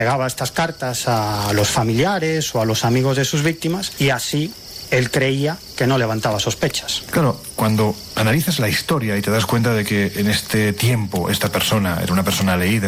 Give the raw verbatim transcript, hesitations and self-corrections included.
Pegaba estas cartas a los familiares o a los amigos de sus víctimas y así él creía que no levantaba sospechas. Claro, cuando analizas la historia y te das cuenta de que en este tiempo esta persona era una persona leída,